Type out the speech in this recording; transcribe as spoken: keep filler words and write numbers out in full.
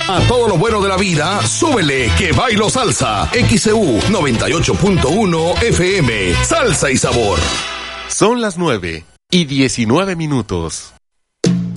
A todo lo bueno de la vida, súbele que bailo salsa. X C U noventa y ocho punto uno F M. Salsa y sabor. Son las nueve y diecinueve minutos.